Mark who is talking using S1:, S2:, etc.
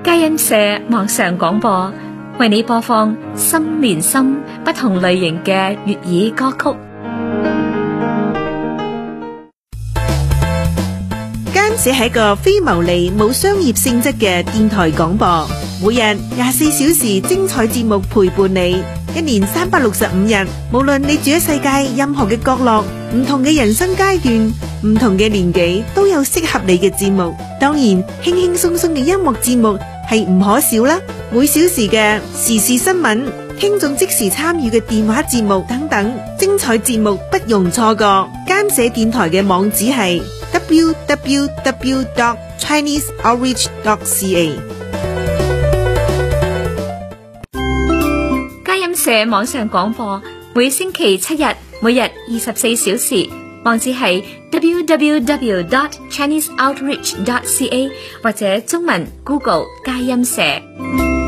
S1: 佳音社網上廣播為你播放心連心不同類型嘅粵語歌曲。
S2: 佳音社係一個非牟利冇商業性質嘅電台廣播，每日24小時精彩節目陪伴你，一年365日，無論你住喺世界任何嘅角落，唔同嘅人生階段，唔同嘅年紀，都有適合你嘅節目。當然，輕輕鬆鬆嘅音樂節目係唔可少啦。每小時嘅時事新聞、聽眾即時參與嘅電話節目等等，精彩節目不容錯過。佳音社電台嘅網址係 www.chineseoutreach.ca。
S1: 佳音社網上廣播每星期7日，每日24小時，網址係 www.chineseoutreach.ca 或者中文 Google 佳音社。